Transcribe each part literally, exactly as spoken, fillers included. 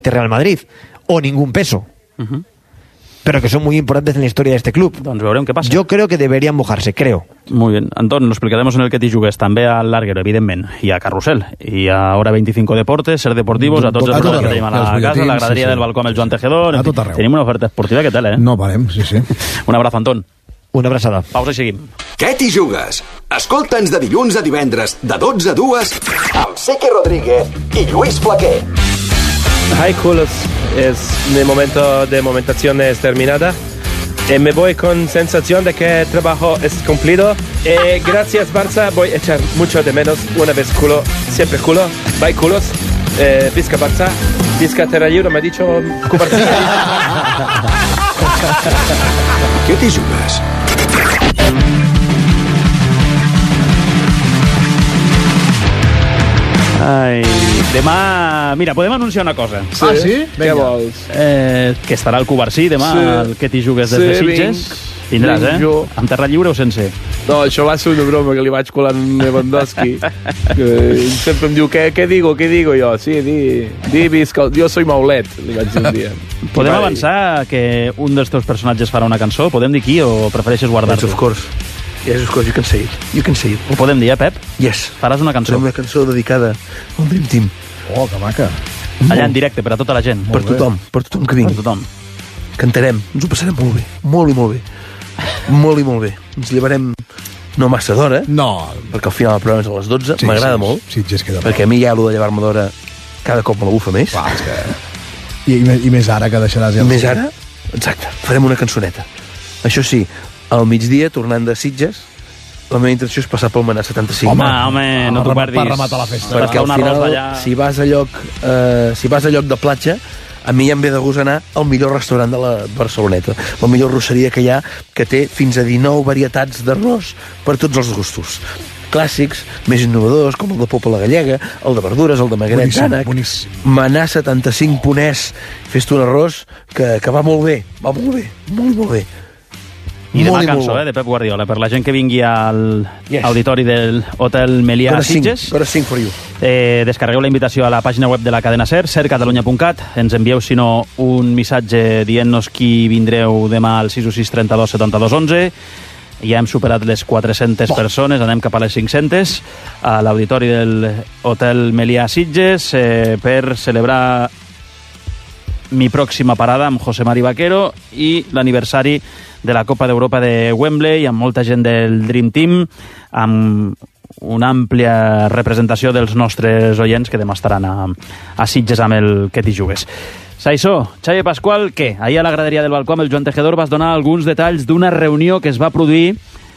Real Madrid, o ningún peso. Uh-huh. Pero que son muy importantes en la historia de este club. Doncs veurem què passa. Yo creo que deberían mojarse, creo. Muy bien. Antón, lo explicaremos en el que te jugues també al Larguero, evidentment, i a Carrusel, i a Hora veinticinco Deportes, Ser Deportivos, a tots els programes que tenim a la casa, a la graderia sí, sí. del balcó amb el Joan Tejedor. A tot arreu. Tenim una oferta esportiva que tal, eh? No parem, sí, sí. Un abraç, Antón. Una abraçada. Pausa i seguim. Què t'hi jugues? Escolta'ns de dilluns a divendres, de dotze a dues, amb Siki Rodríguez i Lluís Flaquer. Hi, culos. Es mi momento de momentación es terminada. Eh, me voy con sensación de que el trabajo es cumplido. Eh, gracias, Barça. Voy a echar mucho de menos. Una vez culo, siempre culo. Bye, culos. Eh, Visca Barça. Visca Terrayuro, me ha dicho Cubarcilla. Què t'hi jugues? Ai, demà... Mira, podem anunciar una cosa. Sí. Ah, sí? Què vols? Eh, que estarà al Covarsí demà, Sí. el que t'hi jugues des Sí, de Sitges. vinc. Tindràs, Vinc eh? jo. Amb terra lliure o sense? No, això va ser una broma que li vaig colar en Lewandowski. Que sempre em diu, què, què digo, què digo? Jo, sí, di, di visca, jo soy Maulet, li vaig dir un dia. Podem Va, avançar que un dels teus personatges farà una cançó? Podem dir qui o prefereixes guardar-ho? Yes, of course. Yes, of course, you can say it. You can say it. Ho podem dir, eh, Pep? Yes. Faràs una cançó. Farem una cançó dedicada al Dream Team. Oh, que maca. Allà en directe, per a tota la gent. Per tothom, per tothom que vingui. Per tothom. Cantarem, ens ho passarem molt bé, molt i molt bé. Molt i molt bé. Ens llevarem no massa d'hora, No. perquè al final el programa és a les dotze, Sí, m'agrada sí, molt, Sí, sí, es queda perquè a mi ja allò de llevar-me d'hora cada cop me la bufa més. Clar, és que... I, i, més- I més ara que deixaràs ja... I més ara, exacte, farem una cançoneta. Això sí, al migdia, tornant de Sitges, la meva intenció és passar pel Manà setanta-cinc. Home, ah, home, no t'ho per- perdis. per rematar la festa. Perquè perquè al un arròs final, d'allà... si vas a lloc, eh, si vas a lloc de platja, a mi ja em ve de gust anar al millor restaurant de la Barceloneta, la millor rosseria que hi ha, que té fins a dinou varietats d'arròs per tots els gustos. Clàssics, més innovadors, com el de popa a la gallega, el de verdures, el de magret Boníssim, d'ànec. boníssim. Manà setanta-cinc Ponès, fes-te un arròs que, que va molt bé, va molt bé, molt, molt bé. I demà Molt i molt cançó, bo. eh, de Pep Guardiola, per la gent que vingui al Yes. auditori del Hotel Melià Gonna sing, Sitges. gonna sing for you. Eh, descarregueu la invitació a la pàgina web de la cadena SER, ser catalunya punt cat. Ens envieu, si no, un missatge dient-nos qui vindreu demà al sis u sis trenta-dos setanta-dos onze. Ja hem superat les quatre-centes persones, anem cap a les cinc-centes, a l'auditori del Hotel Melià Sitges, eh, per celebrar mi pròxima parada amb José Mari Vaquero i l'aniversari de la Copa d'Europa de Wembley, amb molta gent del Dream Team, amb una àmplia representació dels nostres oients que demà estaran a, a Sitges amb el que t'hi jugues. Saissó, Xavi Pasqual, què? Ahir a la graderia del balcó amb el Joan Tejedor vas donar alguns detalls d'una reunió que es va produir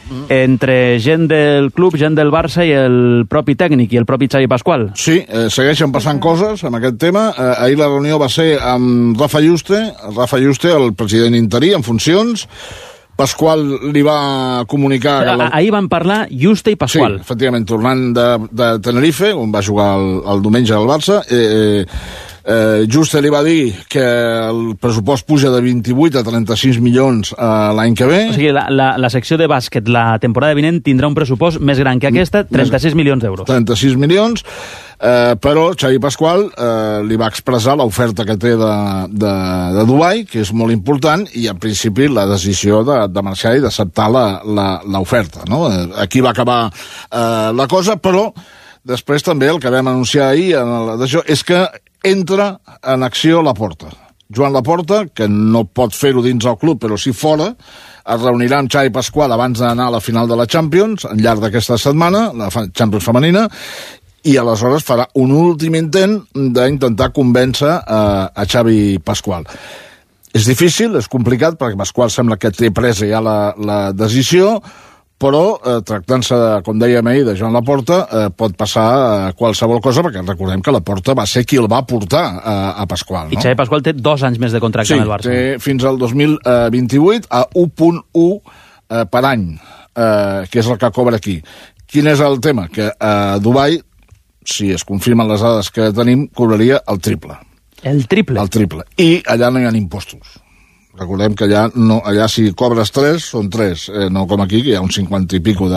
entre gent del club, gent del Barça i el propi tècnic i el propi Xavi Pasqual. Sí, eh, segueixen passant coses amb aquest tema. Eh, ahir la reunió va ser amb Rafa Juste, Rafa Juste, el president interí, en funcions. Pasqual li va comunicar... Que la... Ahir van parlar Juste i Pasqual. Sí, efectivament, tornant de, de Tenerife, on va jugar el, el diumenge al Barça, eh, eh, Eh, Juste li va dir que el pressupost puja de vint-i-vuit a trenta-sis milions eh, l'any que ve. O sigui, la, la, la secció de bàsquet la temporada vinent tindrà un pressupost més gran que aquesta, trenta-sis milions d'euros. trenta-sis milions, eh, però Xavi Pasqual eh, li va expressar l'oferta que té de, de, de Dubai, que és molt important, i en principi la decisió de, de marxar i d'acceptar l'oferta. No? Aquí va acabar eh, la cosa, però després també el que vam anunciar ahir en d'això és que entra en acció Laporta. Joan Laporta, que no pot fer-ho dins el club, però sí fora, es reunirà amb Xavi Pasqual abans d'anar a la final de la Champions, al llarg d'aquesta setmana, la Champions femenina, i aleshores farà un últim intent d'intentar convèncer a, a Xavi Pasqual. És difícil, és complicat, perquè Pasqual sembla que té presa ja la, la decisió, però eh, tractant-se, com dèiem ahir, de Joan Laporta, eh, pot passar eh, qualsevol cosa, perquè recordem que Laporta va ser qui el va portar eh, a Pasqual. No? I Xavi Pasqual té dos anys més de contracte sí, amb el Barça. Sí, té fins al dos mil vint-i-vuit a un coma un eh, per any, eh, que és el que cobra aquí. Quin és el tema? Que a Dubai, si es confirmen les dades que tenim, cobraria el triple. El triple? El triple. I allà no hi ha impostos. Recordem que allà, no, allà si cobres tres, són tres, eh, no com aquí, que hi ha un cinquanta i pico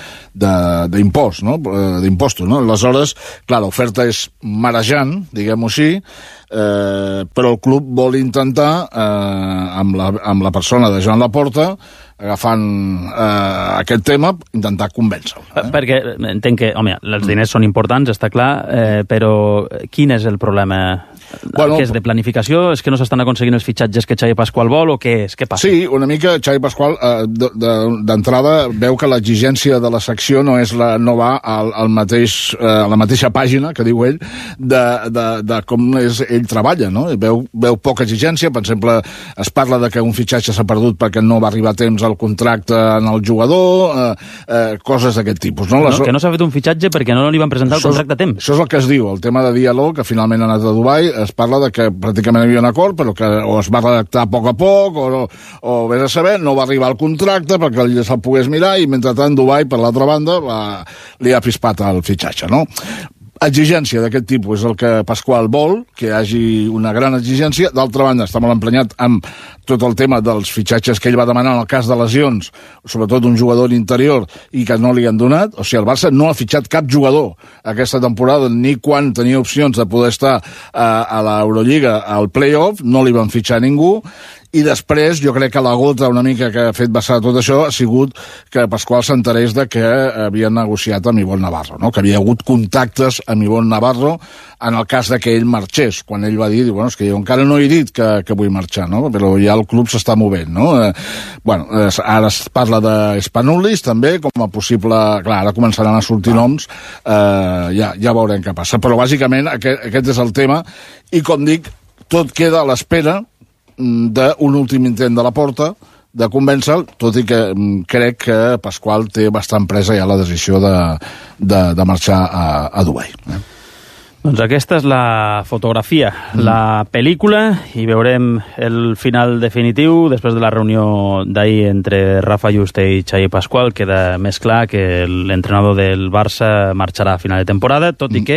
d'impost, no? d'impostos. No? Aleshores, clar, l'oferta és marejant, diguem-ho així, eh, però el club vol intentar, eh, amb, la, amb la persona de Joan Laporta, agafant eh, aquest tema, intentar convèncer-lo. Eh? Perquè entenc que, home, els diners són importants, està clar, eh, però quin és el problema? Bueno, què és, de planificació? És que no s'estan aconseguint els fitxatges que Xavi Pasqual vol o què és? Què passa? Sí, una mica Xavi Pasqual eh, d'entrada veu que l'exigència de la secció no és la, no va al, al mateix, eh, a la mateixa pàgina, que diu ell, de, de, de com és, ell treballa, no? Veu, veu poca exigència, per exemple, es parla de que un fitxatge s'ha perdut perquè no va arribar a temps al contracte en el jugador, eh, eh, coses d'aquest tipus. No? Les... no, que no s'ha fet un fitxatge perquè no li van presentar el contracte a temps. Això és el que es diu, el tema de diàleg, que finalment ha anat a Dubai, es parla de que pràcticament hi havia un acord, però que o es va redactar a poc a poc, o, o vés a saber, no va arribar al contracte perquè ell se'l pogués mirar, i mentrestant Dubai, per l'altra banda, va, li ha pispat el fitxatge, no? Exigència d'aquest tipus és el que Pasqual vol, que hi hagi una gran exigència. D'altra banda, està molt emprenyat amb tot el tema dels fitxatges que ell va demanar en el cas de lesions, sobretot un jugador interior, i que no li han donat. O sigui, el Barça no ha fitxat cap jugador aquesta temporada, ni quan tenia opcions de poder estar a, a l'Eurolliga al play-off, no li van fitxar ningú. I després, jo crec que la gota una mica que ha fet vessar tot això ha sigut que Pasqual s'enterés de que havia negociat amb Ivonne Navarro, no? Que havia hagut contactes amb Ivonne Navarro en el cas de que ell marxés, quan ell va dir, bueno, és que jo encara no he dit que, que vull marxar, no? Però ja el club s'està movent, no? Eh, bueno, eh, ara es parla d'Spanoulis també, com a possible... Clar, ara començaran a sortir noms, eh, ja, ja veurem què passa. Però bàsicament aquest, aquest és el tema, i com dic, tot queda a l'espera d'un últim intent de la Porta de convèncer-lo, tot i que crec que Pasqual té bastant presa ja la decisió de, de, de marxar a, a Dubai. Eh? Doncs aquesta és la fotografia, mm. la pel·lícula, i veurem el final definitiu després de la reunió d'ahir entre Rafa Juste i Xavi Pasqual. Queda més clar que l'entrenador del Barça marxarà a final de temporada, tot mm. i que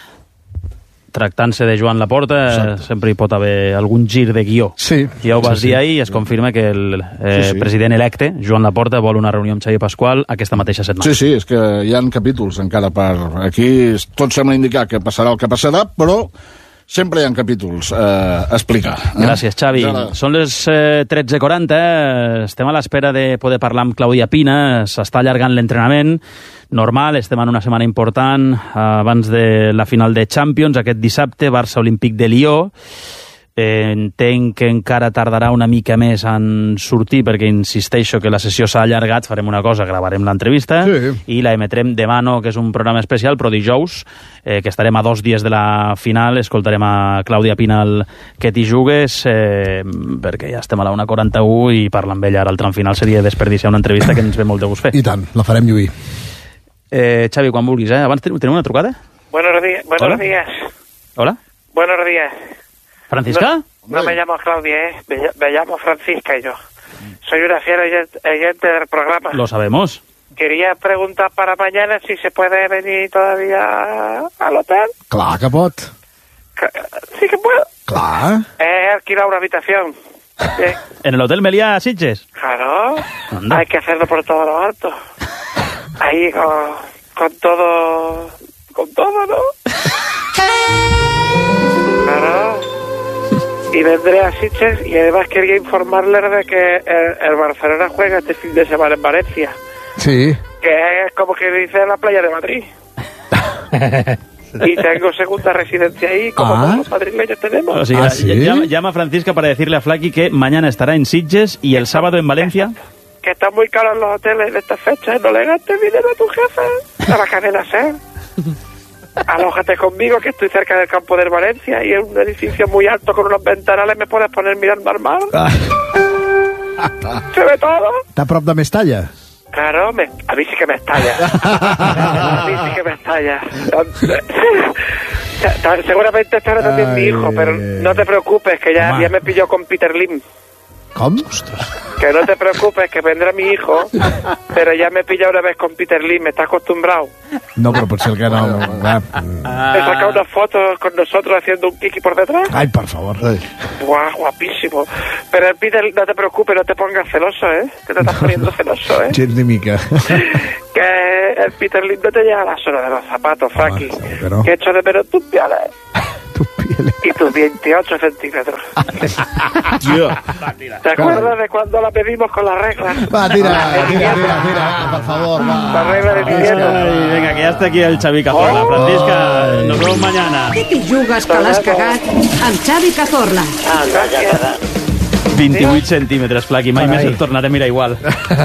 tractant-se de Joan Laporta, exacte, sempre hi pot haver algun gir de guió. Sí. Ja ho vas sí, dir sí. ahir i es confirma que el eh, sí, sí. president electe, Joan Laporta, vol una reunió amb Xavi Pasqual aquesta mateixa setmana. Sí, sí, és que hi ha capítols encara per... Aquí tot sembla indicar que passarà el que passarà, però sempre hi ha capítols eh, a explicar. Eh? Gràcies, Xavi. Ja la... Són les eh, tretze quaranta, eh? Estem a l'espera de poder parlar amb Clàudia Pina, s'està allargant l'entrenament, normal, estem en una setmana important, eh, abans de la final de Champions, aquest dissabte, Barça Olímpic de Lió. Eh, entenc que encara tardarà una mica més en sortir, perquè insisteixo que la sessió s'ha allargat. Farem una cosa, gravarem l'entrevista sí. i la emetrem demà, no, que és un programa especial, però dijous, eh, que estarem a dos dies de la final, escoltarem a Clàudia Pina el Que t'hi jugues, eh, perquè ja estem a la una quaranta-u i parlar amb ella ara al tram final seria desperdiciar una entrevista que ens ve molt de gust fer. I tant, la farem lluir. Eh, Xavi, quan vulguis, eh? Abans tenim una trucada? Buenos días. Buenos Hola. días. Hola. Buenos días. ¿Francisca? No, no me llamo Claudia, ¿eh? me, me llamo Francisca y yo. Soy una fiel oyente, oyente del programa. Lo sabemos. Quería preguntar para mañana si se puede venir todavía al hotel. Clar que pot. Que, sí que puedo. Clar. He alquilado una habitación. Bien. ¿En el Hotel Meliá Sitges? Claro. Anda. Hay que hacerlo por todo lo alto. Ahí con, con todo... Con todo, ¿no? Claro. Y vendré a Sitges, y además quería informarles de que el, el Barcelona juega este fin de semana en Valencia. Sí. Que es como que dice la playa de Madrid. Y tengo segunda residencia ahí, como Ah. todos los madrileños tenemos. O sea, ¿Ah, ll- sí? llama, llama a Francisca para decirle a Flaky que mañana estará en Sitges y el sábado en Valencia. Que están muy caros los hoteles en estas fechas. No le gastes dinero a tu jefe. A la cadena SER. Alójate conmigo, que estoy cerca del campo del Valencia y es un edificio muy alto con unos ventanales. Me puedes poner mirando al mar. Ah, Se ve todo. està a prop de Mestalla. Claro, me, a mí sí que me estalla. A mí sí que me estalla. Seguramente estará también mi hijo, pero no te preocupes, que ya, Home. ya me pilló con Peter Lim. ¿Com? Que no te preocupes, que vendrá mi hijo, pero ya me pilla una vez con Peter Lee, me está acostumbrado. No, però potser el que no... Va. Me saca una foto con nosotros haciendo un kiki por detrás. Ai, per favor. Ai. Guau, guapísimo. Pero el Peter, no te preocupes, no te pongas celoso, ¿eh? Que te estás poniendo celoso, ¿eh? Gens ni mica. Que el Peter Lee no te llega a la zona de los zapatos, Frankie. Que no. Que echo de menos tus pieles. Tus pieles. Y tus veintiocho centímetros. Tío. ¿Te acuerdas de cuando la pedimos con la regla? Va, tira, tira, tira, tira, per favor, va. La regla de invierno. Ay, venga, que ya está aquí el Xavi Cazorla. Oh. Francisca, nos vemos mañana. Què t'hi jugues que l'has cagat amb Xavi Cazorla? vint-i-vuit centímetres, Flaqui. Mai més el tornaré a mirar igual.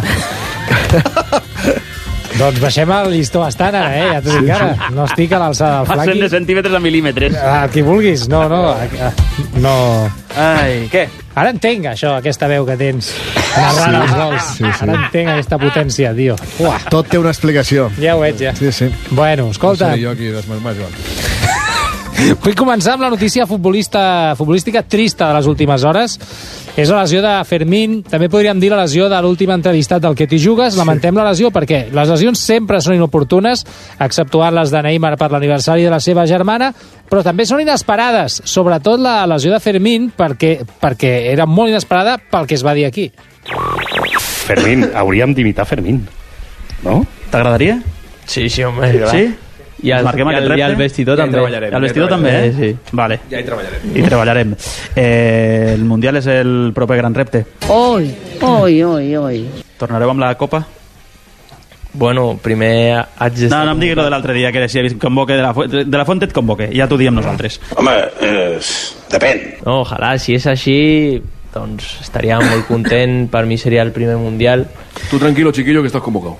Doncs baixem el llistó bastant ara, eh? Ja t'ho dic ara. No estic a l'alçada del Passem Flaqui. de centímetres a mil·límetres. El que vulguis. No, no. eh, No... Ai, què? Ara entenc això, aquesta veu que tens narrant els gols. Sí, sí. Ara entenc aquesta potència, tio. Uah, Tot té una explicació. ja ho veig, ja. Sí, sí. Bueno, escolta, No seré jo aquí desmarmar, Joan. vull començar amb la notícia futbolista, futbolística trista de les últimes hores. És la lesió de Fermín, també podríem dir la lesió de l'últim entrevistat del Que t'hi jugues. Lamentem la lesió perquè les lesions sempre són inoportunes, exceptuant les de Neymar per l'aniversari de la seva germana, però també són inesperades, sobretot la lesió de Fermín, perquè, perquè era molt inesperada pel que es va dir aquí. Fermín, hauríem d'imitar Fermín, no? T'agradaria? Sí, sí, home. Sí? I el, Marquem i el, aquest repte? i el vestidor Ja hi també. treballarem. El vestidor també, eh? Sí, sí. Vale. Ja hi treballarem. I treballarem. Eh, el Mundial és el proper gran repte. Oi, oi, oi, oi. Tornareu amb la Copa? Bueno, primer haig de... No, no em diguis lo de l'altre dia, que si convoque de la, Fu- de la Fuente et convoque. Ja t'ho diem nosaltres. Home, eh, depèn. No, ojalà, si és així, doncs estaria molt content. Per mi seria el primer Mundial. Tú tranquilo, chiquillo, que estás convocado.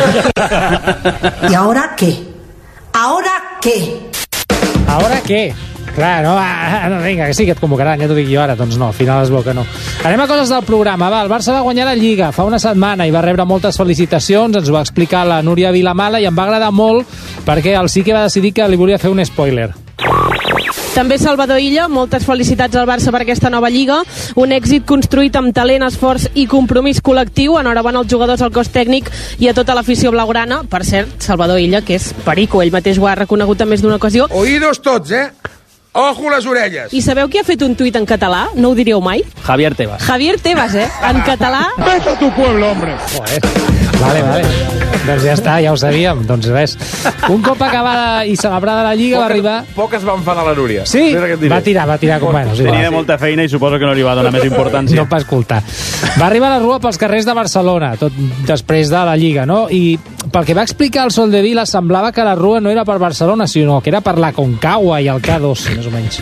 ¿Y ahora qué? ¿Ahora qué? Ara què? Clar, no, ah, no, vinga, que sí que et convocaran, ja t'ho dic jo ara, doncs no, al final es veu que no. Anem a coses del programa, va, el Barça va guanyar la Lliga fa una setmana i va rebre moltes felicitacions, ens ho va explicar la Núria Vilamala i em va agradar molt perquè el sí que va decidir que li volia fer un spoiler. També Salvador Illa, moltes felicitats al Barça per aquesta nova Lliga, un èxit construït amb talent, esforç i compromís col·lectiu. Enhorabona als jugadors, al cos tècnic i a tota l'afició blaugrana. Per cert, Salvador Illa, que és perico, ell mateix ho ha reconegut en més d'una ocasió. Oídos tots, eh? Ojo les orelles. I sabeu qui ha fet un tuit en català? No ho diríeu mai? Javier Tebas. Javier Tebas, eh? En català... Vete a tu pueblo, hombre. Joder. Vale, vale. Doncs ja està, ja ho sabíem. Doncs res. Un cop acabada i celebrada la Lliga va arribar... Poc es va enfadar la Núria. Sí, va tirar, va tirar com... Bueno, sí, Tenia va. molta feina i suposo que no li va donar més importància. No va escoltar. Va arribar a la rua pels carrers de Barcelona, tot després de la Lliga, no? I pel que va explicar el Soldevila, semblava que la rua no era per Barcelona, sinó que era per la Concagua i el K dos, més o menys.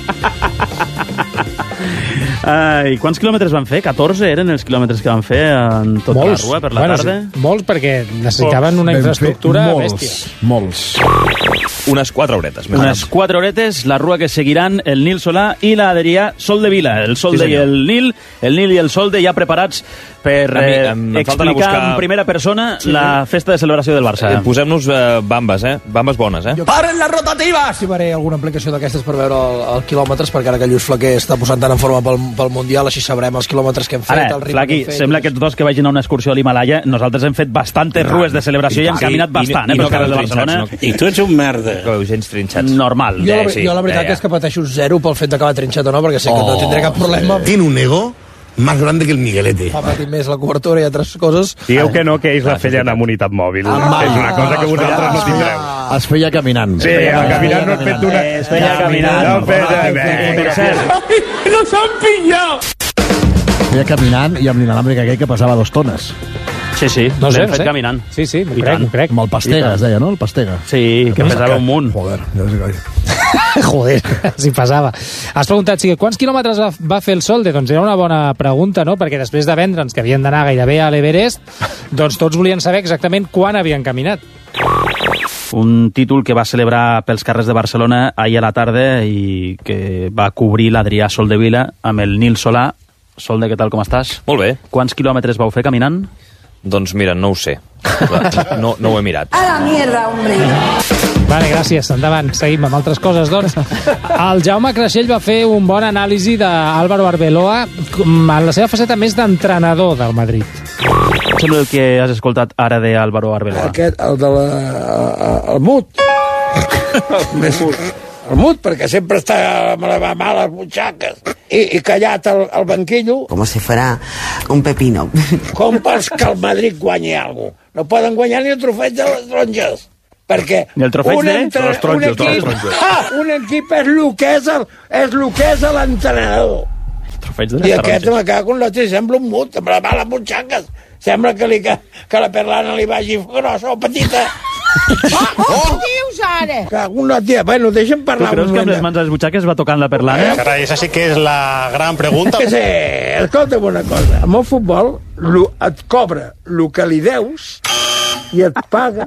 Ai, quants quilòmetres van fer? catorze eren els quilòmetres que van fer en tota Molts. la rua per la Bueno, tarda? sí, molts perquè necessitaven una Vam fer infraestructura molts, bèstia. Molts. Unes quatre horetes. Més Unes quatre horetes, la rua que seguiran el Nil Solà i la Adrià Soldevila. El Solde Sí, i senyor. el Nil, el Nil i el Solde ja preparats per A mi, eh, em- em falta anar a explicar buscar- en primera persona la festa de celebració del Barça. Eh, Posem-nos eh, bambes, eh? Bambes bones, eh? Paren les rotatives! Si faré alguna aplicació d'aquestes per veure el, el quilòmetres, perquè ara que Lluís Flaquer està posant tant en forma pel, pel Mundial, així sabrem els quilòmetres que hem fet, Ara, el ritme Flaqui, que hem fet. sembla que tots dos que vagin a una excursió a l'Himalaya, nosaltres hem fet bastantes rues de celebració i, hem caminat bastant, eh, pels carrers de Barcelona. No? I tu ets un merda. Veu, gens trinxats. Normal. Jo, la, sí, jo la veritat ja, ja. és que pateixo zero pel fet d'acabar trinxat o no, perquè sé que no tindré cap problema. Tiene un ego más grande que el Miguelete. Fa patir més la cobertura i altres coses. Digueu que no, que ells la feien amb unitat mòbil. Ah, és una cosa que vosaltres no es tindreu. feia- Es feia caminant. Sí, el caminant no et fet una... Es feia caminant. No et fet... Per cert, ¡Nos han pillado! Feia caminant i amb l'inalàmbric aquell que pesava dos tones. sí, sí, No sé, l'hem no fet sé. caminant. Sí, sí, m'ho I crec, tant. m'ho crec. Com el Pastega, es deia, no? El Pastega. Sí, que pesava un munt. Joder, ja sé que... Joder, si passava. Has preguntat, sí, quants quilòmetres va, va fer el Solde? Doncs era una bona pregunta, no? Perquè després de vendre'ns que havien d'anar gairebé a l'Everest, doncs tots volien saber exactament quan havien caminat. Un títol que va celebrar pels carrers de Barcelona ahir a la tarda i que va cobrir l'Adrià Soldevila amb el Nil Solà. Solde, què tal, com estàs? Molt bé. Quants quilòmetres vau fer caminant? Doncs mira, no ho sé. No, no ho he mirat. A la mierda, hombre. Vale, gràcies. Endavant. Seguim amb altres coses, doncs. El Jaume Creixell va fer un bon anàlisi d'Álvaro Arbeloa en la seva faceta més d'entrenador del Madrid. Sembla el que has escoltat ara d'Álvaro Arbeloa. Aquest, el de la... el mut. Més el mut, perquè sempre està amb les males butxaques i, i callat al, al banquillo. Com si fuera un pepino. Com vols que el Madrid guanyi alguna cosa? No poden guanyar ni el trofeig de les taronges. Perquè ni el trofeig de entre... les taronges, un equip, ah, un equip és el que és el, és el que és l'entrenador. I aquest me cago en l'altre sembla un mut, amb les males butxaques. Sembla que, li, que, que la perlana li vagi grossa o petita. Oh, oh, dius ara? Cago en la tia. Bueno, deixa'm parlar. Tu creus que amb les mans a les butxaques va tocant la perlana? Carai, esa sí que és la gran pregunta. Sí, escolta'm una cosa. Amb el futbol lo, et cobra el que li deus i et paga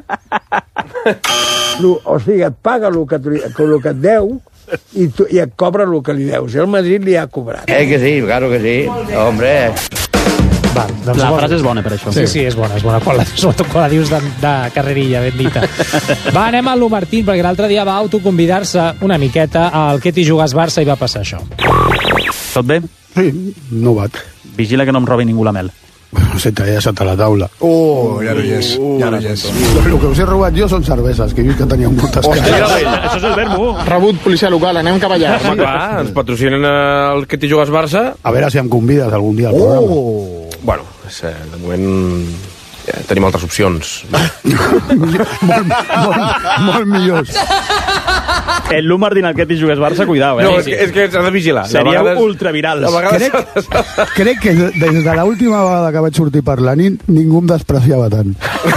lo, o sigui, et paga el que, el que et deu i, tu, i et cobra el que li deus. I el Madrid li ha cobrat. Eh que sí, claro que sí. Hombre... Val, doncs la bona. frase és bona, per això. Sí, sí, és bona, és bona. Quan la, sobretot quan la dius de, de carrerilla, ben dita. Va, anem al Lu Martín, perquè l'altre dia va autoconvidar-se una miqueta al Ketty Jugas Barça i va passar això. Tot bé? Sí, no vaig. Vigila que no em robi ningú la mel. Se t'ha sota la taula. Oh, ja no hi és. Ja no hi és. El que us he robat jo són cerveses, que he vist que teníeu moltes cares. Això és el verbo. Rebut policia local, anem cap allà. Home, clar, ens patrocinen el Ketty Jugas Barça. A veure si em convides algun dia al programa. Oh. Bueno, és, eh, de moment ja tenim altres opcions. molt, molt, molt millors. El Lu Martín al Ketty Jugas Barça, cuidao, eh? No, és que, és que s'ha de vigilar. Seria vegades, ultravirals. Vegades... Crec, crec que des de l'última vegada que vaig sortir per la nit ningú em despreciava tant.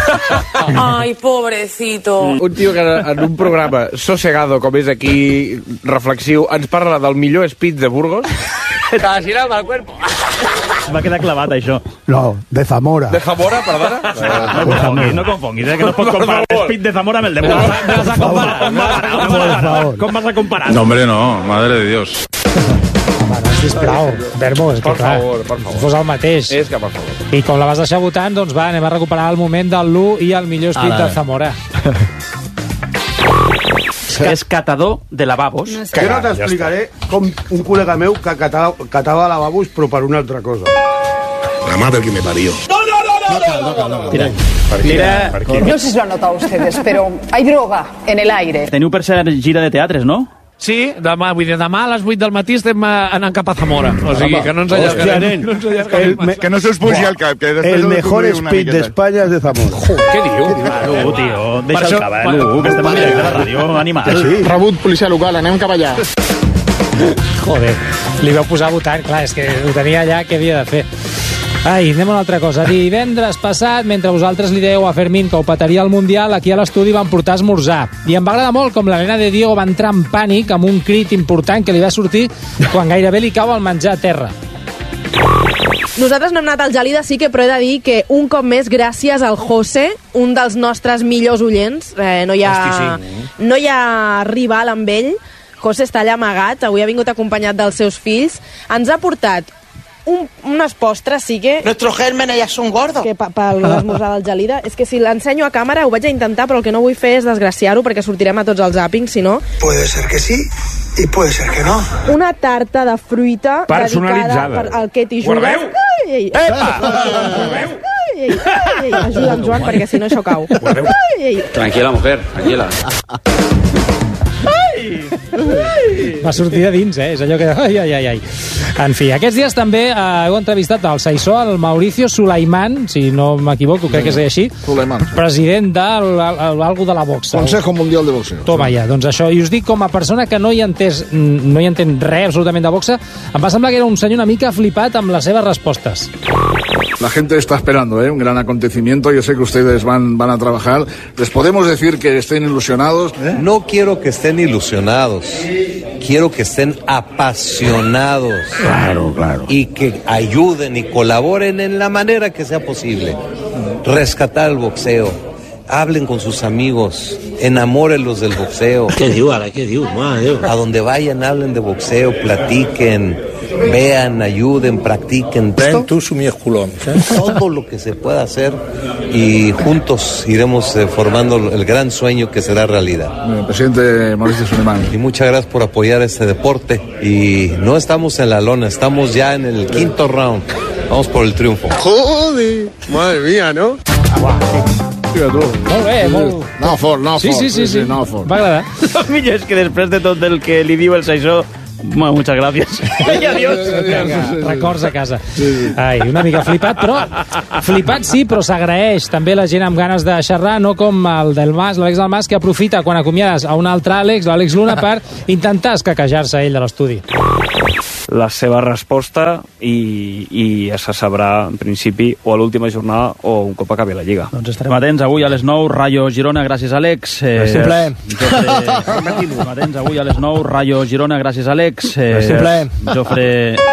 Ai, pobrecito. Un tio que en un programa sossegado, com és aquí, reflexiu, ens parla del millor speed de Burgos. Casi nada mal cuerpo. Va quedar clavat, això. No, de Zamora. De Zamora, perdona? No confonguis, no confonguis, eh, que no pots comparar el speed de Zamora amb el de Burgos. No vas a comparar. Com vas a comparar? No, hombre, no. Madre de Dios. Home, no, sisplau. Verbo, és que per clar, favor, per favor. si fos el mateix. És que per favor. I com la vas deixar votant, doncs va, anem a recuperar el moment del Lu i el millor speed Ara. de Zamora. Que és catador de lavabos. No jo no t'explicaré com un col·lega meu que catava, catava lavabos però per una altra cosa. La madre que me parió. No, no, no, no, no, no, no. Tira. Tira. No sé si lo han notado ustedes, pero hay droga en el aire. Teniu per ser gira de teatres, no? Sí, demà, vull dir, demà a les vuit del matí estem anant cap a Zamora. O sigui, que no ens allargarem. No ens allargarem el, que no se us pugi al cap. Que el mejor speed d'Espanya és de Zamora. Què diu? No, tio, deixa el cava, eh, Lu, que estem en directe de ràdio, animal. Sí. Rebut policia local, anem cap allà. Joder, li vau posar votant, clar, és que ho tenia allà, què havia de fer? Ai, anem a una altra cosa. Divendres passat, mentre vosaltres li dèieu a Fermín que ho petaria al Mundial, aquí a l'estudi van portar a esmorzar. I em va agradar molt com la nena de Diego va entrar en pànic amb un crit important que li va sortir quan gairebé li cau el menjar a terra. Nosaltres no hem anat al Gelida, sí que, però he de dir que un cop més, gràcies al José, un dels nostres millors oients, eh, no, hi ha, Hosti, sí. no hi ha rival amb ell, José està allà amagat, avui ha vingut acompanyat dels seus fills, ens ha portat un, unes postres, sí que... Nuestros gérmenes ya son gordos. Que per pa, l'esmorzar del Gelida. És que si l'ensenyo a càmera ho vaig a intentar, però el que no vull fer és desgraciar-ho, perquè sortirem a tots els zàpings, si no... Puede ser que sí y puede ser que no. Una tarta de fruita personalitzada dedicada per al Ketty Jugas. Ai, ai, ai, ai, ai, ajuda'm, Joan, perquè si no això cau. Ai, ai. Tranquila, mujer, tranquila. Va sortir de dins, eh? És allò que... Ai, ai, ai, ai. En fi, aquests dies també eh, heu entrevistat al Saissó, el Mauricio Sulaiman, si no m'equivoco, crec que és així, Sulaiman, sí. President d'algú de la boxa. Consejo Mundial de Boxeo. Toma ja, doncs això. I us dic, com a persona que no hi entès, no hi entén res absolutament de boxa, em va semblar que era un senyor una mica flipat amb les seves respostes. La gente está esperando, ¿eh? Un gran acontecimiento. Yo sé que ustedes van, van a trabajar. ¿Les podemos decir que estén ilusionados? ¿Eh? No quiero que estén ilusionados. Quiero que estén apasionados. Claro, claro. Y que ayuden y colaboren en la manera que sea posible. Rescatar el boxeo. Hablen con sus amigos. Enamórenlos del boxeo. ¿Qué digo, ahora? ¿Qué digo? Madre Dios. A donde vayan, hablen de boxeo, platiquen. vean, ayuden, practiquen. Ven tú, sumies culones, ¿eh? Todo lo que se pueda hacer y juntos iremos eh, formando el gran sueño que será realidad. El presidente Mauricio Suleiman. Y muchas gracias por apoyar este deporte. Y no estamos en la lona, estamos ya en el quinto round. Vamos por el triunfo. Joder, madre mía, ¿no? Molt bé, molt... No fort, no sí, fort. Sí, sí, sí, sí. No fort. Va agradar. El millor és que després de tot el que li diu el Saixó, bueno, muchas gracias. I adiós. Vinga, records a casa. Ai, una mica flipat, però... Flipat sí, però s'agraeix també la gent amb ganes de xerrar, no com el del Mas, l'Àlex del Mas, que aprofita quan acomiades a un altre Àlex, l'Àlex Luna, per intentar escaquejar-se ell de l'estudi. La seva resposta i, i ja se sabrà en principi o a l'última jornada o un cop acabi la Lliga. Doncs estarem atents avui a les nou, Rayo Girona, gràcies Àlex. Eh, Gràcies. Estarem atents avui a les nou, Rayo Girona, gràcies Àlex. Eh, Gràcies. Jofre...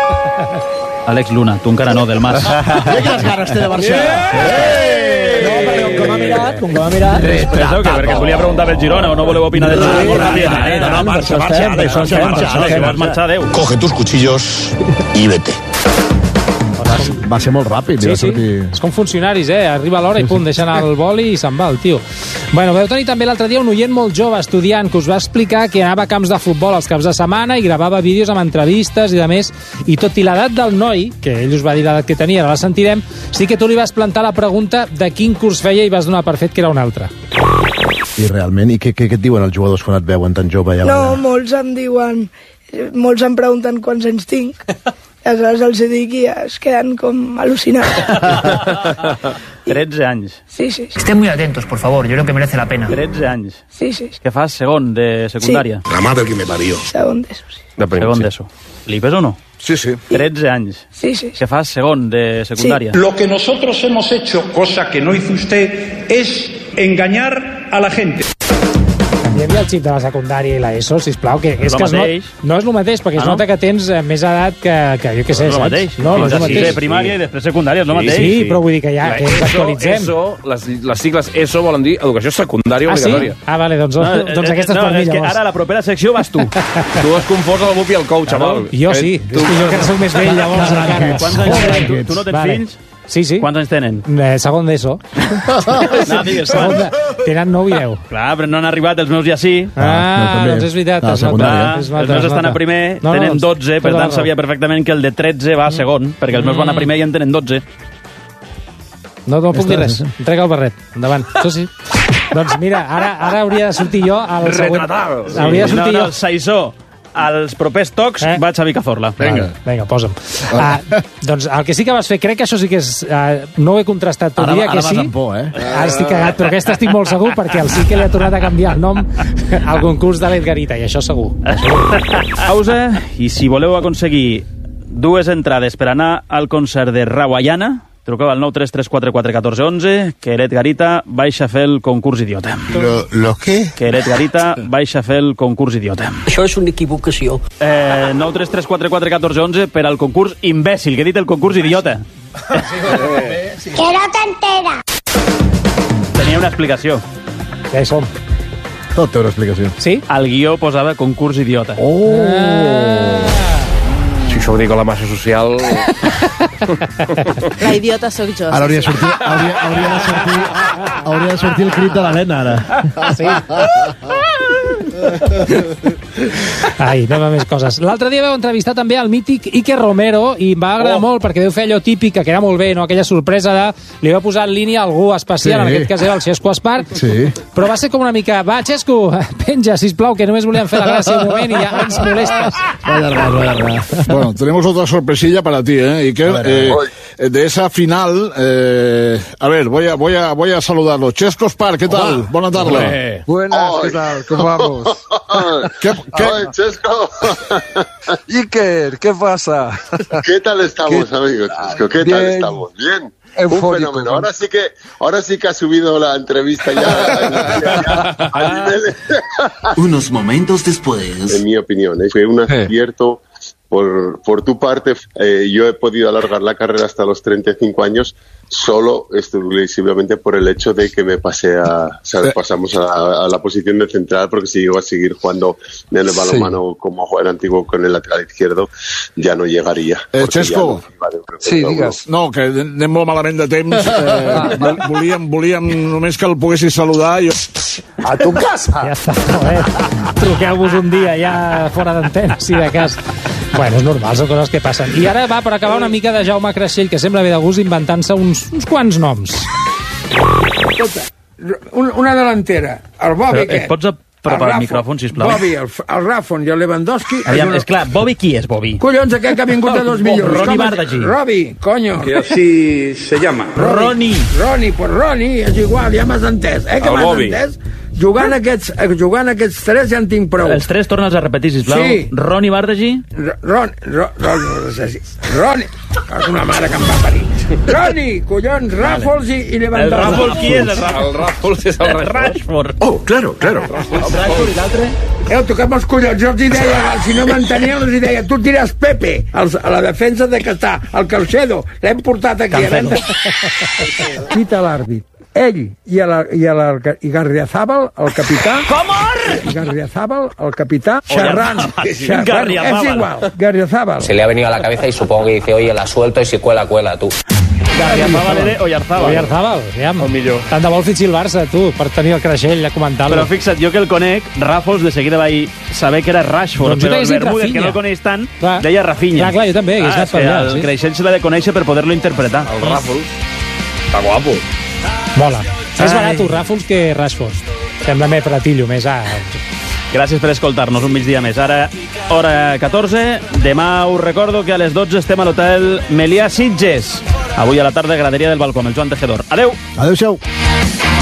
Àlex Luna, tu encara no, del Mas. Mira quines ganes té de Barcelona. No, perquè com ha mirat, com ha mirat... Això, que perquè es volia preguntar pel Girona o no voleu opinar del Girona. Molt ràpid, eh? No, marxa, marxa, Àlex, marxa, Àlex, vas marxar, adéu. Coge tus cuchillos y vete. Va ser molt ràpid. Sí, sí, és com funcionaris, eh? Arriba l'hora i pum, deixen el boli i se'n va el tio. Bueno, vau tenir també l'altre dia un oient molt jove, estudiant, que us va explicar que anava a camps de futbol els caps de setmana i gravava vídeos amb entrevistes i de més, i tot i l'edat del noi, que ell us va dir l'edat que tenia, ara la sentirem, sí que tu li vas plantar la pregunta de quin curs feia i vas donar per fet que era un altre. I realment, i què, què, què et diuen els jugadors quan et veuen tan jove? Ja no, molts em diuen, molts em pregunten quants anys tinc. Aleshores els dic i es queden com al·lucinats. tretze anys. Sí, sí, sí. Estén muy atentos, por favor, yo creo que merece la pena. tretze anys. Sí, sí, sí. Què fas, segon de secundària? La madre que me parió. Segon d'ESO, sí. Segon d'ESO. L'Ipes o no? Sí, sí. tretze anys. Sí, sí. Què fas, segon de secundària? Sí. Lo que nosotros hemos hecho, cosa que no hizo usted, es engañar a la gente. Canviem el xip de la secundària i l'ESO, sisplau, que és, és que es no, no és el mateix, perquè es ah, no? nota que tens més edat que, que jo què sé, no és el saps? mateix. No, no és el mateix. Sí, primària i després secundària, és el mateix. Sí, sí, però vull dir que ja que ens actualitzem. ESO, les, les sigles ESO volen dir educació secundària ah, obligatòria. Sí? Ah, vale, doncs, no, doncs eh, aquestes no, per mi, és que llavors. ara la propera secció vas tu. Tu has confós el Bup i el coach, xaval. Jo sí, tu... és que jo que soc més vell, llavors encara. Quants anys tenen? Tu, tu no tens vale. fills? Sí, sí. Quants anys tenen? Eh, segon d'ESO. No, digues, segon de... Tenen nou i deu. Clar, però no han arribat, els meus ja sí. Ah, no, doncs és veritat. Ah, es nota, clar, es nota, els meus estan a primer, no, tenen dotze, per tant sabia perfectament que el de tretze va a segon, perquè els meus van a primer i en tenen dotze. No, no puc dir res. Entrega el barret. Endavant. Això sí. Doncs mira, ara, ara hauria de sortir jo al següent... Hauria de sortir no, no, jo... el Saissó. Als propers tocs eh? vaig a Cazorla. Vinga, vinga, posa'm. Uh, doncs el que sí que vas fer, crec que això sí que és... Uh, no ho he contrastat, però diria que sí. Ara vas amb por, eh? Ara estic cagat, però aquesta estic molt segur perquè el sí que li ha tornat a canviar el nom al concurs de l'Edgarita, i això segur. Pausa, i si voleu aconseguir dues entrades per anar al concert de Rawayana, truqueu al nou tres tres quatre quatre un quatre un u, que Edgarita baixa a fer el concurs idiota. Lo, lo què? Que Edgarita baixa a fer el concurs idiota. Això és una equivocació. Eh, nou tres tres quatre quatre un quatre un u per al concurs imbècil, que he dit el concurs idiota. Que no t'entera. Tenia una explicació. Ja hi som. Tot té una explicació. Sí? Al guió posava concurs idiota. Oh! Ah. Si això ho dic a la massa social... La idiota sóc jo. Ara hauria de sortir, hauria, hauria de sortir, hauria de sortir el crit de l'Helena, ara. Ah, sí? Ai, anem a més coses. L'altre dia vau entrevistar també al mític Iker Romero i em va agradar oh. molt perquè deu fer allò típic, que era molt bé, no? Aquella sorpresa de... Li va posar en línia algú especial, sí. En aquest cas era el Xesco Espart, sí. Però va ser com una mica... Va, Xesco, penja, sisplau, que només volíem fer la gràcia un moment i ja ens molestes. Vaya ras, vaya ras. Bueno, tenemos otra sorpresilla para ti, ¿eh, Iker? Eh, de esa final, eh, a ver, voy a, voy a, voy a saludarlo. Chesco Espart, ¿qué tal? Hola. Buena tarde. Hola. Buenas, ¿qué tal? ¿Cómo vamos? ¿Qué, qué? Ay, Chesco. Iker, ¿qué pasa? ¿Qué tal estamos, ¿Qué? amigos? Chesco? ¿Qué Bien. tal estamos? Bien. Eufórico, un fenómeno. Ahora sí que, ahora sí que ha subido la entrevista ya, ya a nivel... Unos momentos después. En mi opinión, ¿eh? Fue un acierto por, por tu parte, eh, yo he podido alargar la carrera hasta los treinta y cinco años solo exclusivamente por el hecho de que me pasé a, o sea, pasamos a, a la posición de central, porque si iba a seguir jugando en el balonmano sí. como jugador antiguo con el lateral izquierdo, ja no llegaria. Eh, Xesco, ja no sí, digues. No, que anem molt malament de temps. Eh, volíem, volíem només que el poguessis saludar. Jo... A tu casa! Ja està, eh? Truqueu-vos un dia ja fora d'antena, si de cas. Bueno, és normal, són coses que passen. I ara va, per acabar una mica de Jaume Creixell, que sembla bé de gust inventant-se uns, uns quants noms. Escolta, una delantera, el Bobby aquest. Et pots apropar el, el micròfon, sisplau? Bobby, el, el Rafon i el Lewandowski... Aviam, una... és clar, Bobby qui és, Bobby? Collons, aquest que ha vingut de dos milions. Ronnie Bardagi. Robbie, coño. Que así se llama. Ronnie. Ronnie, pues Ronnie, és igual, ja m'has entès. Eh, que m'has entès? Jugant aquests, jugant aquests tres ja en tinc prou. Els tres torna'ls a repetir, sisplau. Sí. Ronnie Bardagi. Ron, Ron, Ron, Ronnie. Una mare que em va parir. Ronnie, collons, Raffles i, i Lewandowski. El Raffles qui és? El Raffles és el Rashford. Oh, claro, claro. El Rashford i l'altre? Heu tocat els collons, jo els hi deia, si no m'enteníeu, els hi deia, tu tires Pepe, els, a la defensa de que està, el Calcedo, l'hem portat aquí. Pita l'àrbit. Ell i, a la, i, a la, i Garriazábal, el capità... ¡Comor! Garriazábal, el capità, xerrant. Garriazábal. És igual, Garriazábal. Se le ha venido a la cabeza y supongo que dice, oye, la suelto y si cuela, cuela, tú. Garriazábal era Oyarzábal. Oyarzábal, aviam. El millor. Tant de bo el fitxi el Barça, tu, per tenir el Creixell a comentar-lo. Però fixa't, jo que el conec, Raffles de seguida vaig saber que era Rashford, doncs però el Bermúdez, que no el coneix tant, clar. Deia Rafinha. Clar, clar, jo també, hagués ah, anat per allà. El sí. Creixell se l'ha de conèixer per poder-lo interpretar. El Raffles. Està guapo. Mola. Més barat un Raffles que Rashford. Sembla més platillo, més... Ah. Gràcies per escoltar-nos un migdia més. Ara, hora catorze. Demà us recordo que a les dotze estem a l'hotel Melià Sitges. Avui a la tarda, graderia del balcó amb el Joan Tejedor. Adeu! Adeu-siau!